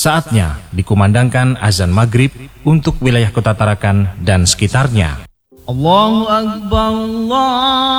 Saatnya dikumandangkan azan maghrib untuk wilayah Kota Tarakan dan sekitarnya. Allahu Akbar, Allah.